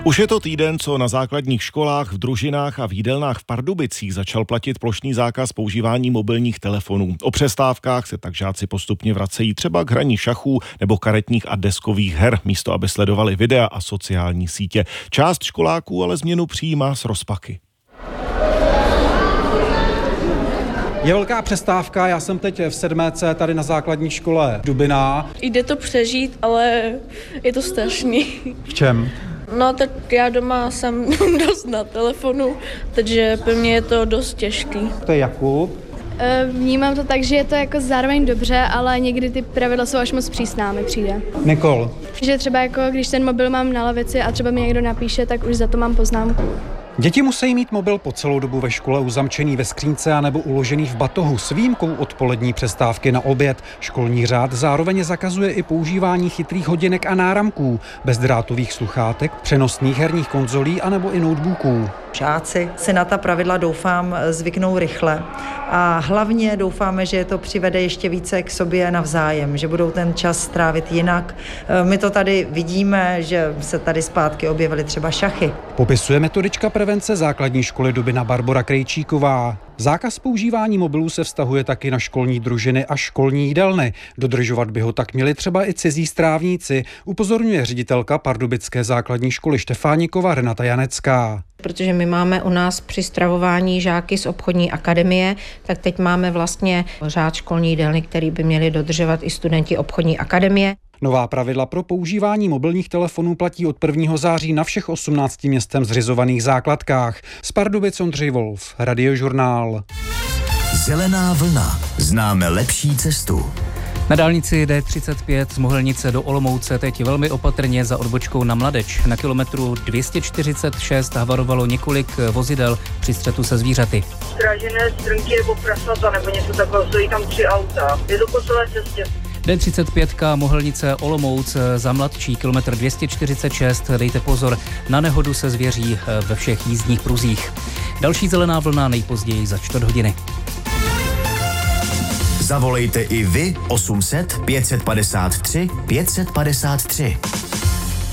Už je to týden, co na základních školách, v družinách a v jídelnách v Pardubicích začal platit plošný zákaz používání mobilních telefonů. O přestávkách se tak žáci postupně vracejí třeba k hraní šachů nebo karetních a deskových her, místo aby sledovali videa a sociální sítě. Část školáků ale změnu přijímá s rozpaky. Je velká přestávka, já jsem teď v 7. tady na základní škole Dubina. Jde to přežít, ale je to strašný. V čem? No tak já doma jsem dost na telefonu, takže pro mě je to dost těžký. To je Jakub. Vnímám to tak, že je to jako zároveň dobře, ale někdy ty pravidla jsou až moc přísná, mi přijde. Nikol. Že třeba jako když ten mobil mám na lavici a třeba mi někdo napíše, tak už za to mám poznámku. Děti musí mít mobil po celou dobu ve škole uzamčený ve skřínce anebo uložený v batohu s výjimkou odpolední přestávky na oběd. Školní řád zároveň zakazuje i používání chytrých hodinek a náramků, bezdrátových sluchátek, přenosných herních konzolí anebo i notebooků. Žáci si na ta pravidla, doufám, zvyknou rychle a hlavně doufáme, že je to přivede ještě více k sobě navzájem, že budou ten čas strávit jinak. My to tady vidíme, že se tady zpátky objevily třeba šachy. Popisuje metodička prevence základní školy Dubina Barbora Krejčíková. Zákaz používání mobilů se vztahuje taky na školní družiny a školní jídelny. Dodržovat by ho tak měli třeba i cizí strávníci, upozorňuje ředitelka pardubické základní školy Štefánikova Renata Janecká. Protože my máme u nás při stravování žáky z obchodní akademie, tak teď máme vlastně řád školní jídelny, který by měli dodržovat i studenti obchodní akademie. Nová pravidla pro používání mobilních telefonů platí od 1. září na všech 18 městem zřizovaných základkách. Z Pardubic Ondřej Wolf, Radiožurnál. Zelená vlna. Známe lepší cestu. Na dálnici D35 z Mohelnice do Olomouce teď velmi opatrně za odbočkou na Mladeč. Na kilometru 246 havarovalo několik vozidel při střetu se zvířaty. Strážené strnky nebo prasata nebo něco takového, stojí tam 3 auta. Je to po celé cestě. D35 Mohelnice Olomouc za Mladčí, kilometr 246. Dejte pozor na nehodu se zvěří ve všech jízdních pruzích. Další zelená vlna nejpozději za 4 hodiny. Zavolejte i vy 800 553 553.